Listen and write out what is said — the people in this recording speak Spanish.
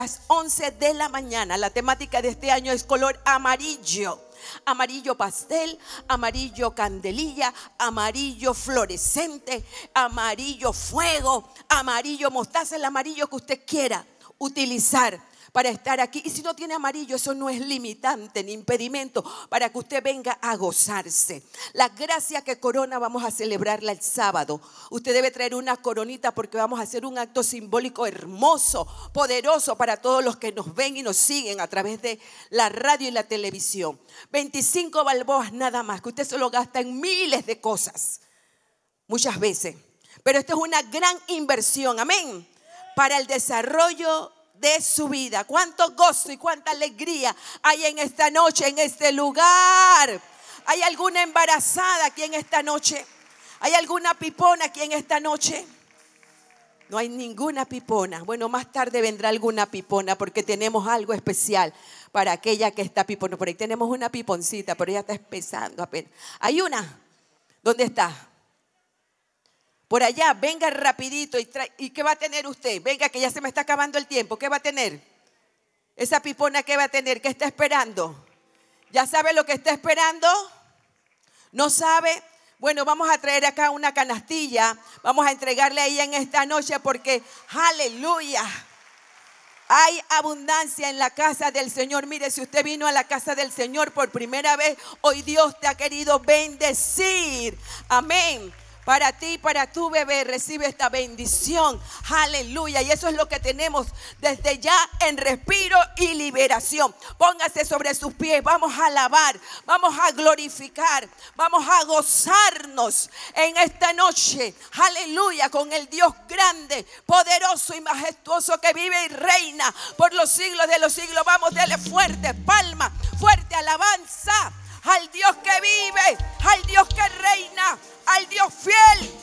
las 11 de la mañana. La temática de este año es color amarillo. Amarillo pastel, amarillo candelilla, amarillo fluorescente, amarillo fuego, amarillo mostaza, el amarillo que usted quiera utilizar para estar aquí. Y si no tiene amarillo, eso no es limitante ni impedimento para que usted venga a gozarse. La gracia que corona vamos a celebrarla el sábado. Usted debe traer una coronita porque vamos a hacer un acto simbólico hermoso, poderoso para todos los que nos ven y nos siguen a través de la radio y la televisión. 25 balboas nada más, que usted se lo gasta en miles de cosas, muchas veces. Pero esto es una gran inversión, amén, para el desarrollo de su vida. Cuánto gozo y cuánta alegría hay en esta noche, en este lugar. ¿Hay alguna embarazada aquí en esta noche? ¿Hay alguna pipona aquí en esta noche? No hay ninguna pipona. Bueno, más tarde vendrá alguna pipona porque tenemos algo especial para aquella que está pipona. Por ahí tenemos una piponcita, pero ella está empezando apenas. ¿Hay una? ¿Dónde está? Por allá, venga rapidito. ¿Y qué va a tener usted? Venga, que ya se me está acabando el tiempo. ¿Qué va a tener? Esa pipona, ¿qué va a tener? ¿Qué está esperando? ¿Ya sabe lo que está esperando? ¿No sabe? Bueno, vamos a traer acá una canastilla. Vamos a entregarle a ella en esta noche porque, aleluya, hay abundancia en la casa del Señor. Mire, si usted vino a la casa del Señor por primera vez, hoy Dios te ha querido bendecir. Amén. Para ti, para tu bebé, recibe esta bendición. Aleluya. Y eso es lo que tenemos desde ya en respiro y liberación. Póngase sobre sus pies. Vamos a alabar, vamos a glorificar, vamos a gozarnos en esta noche. Aleluya, con el Dios grande, poderoso y majestuoso que vive y reina por los siglos de los siglos. Vamos, dele fuerte palma, fuerte alabanza al Dios que vive, al Dios que reina, al Dios fiel.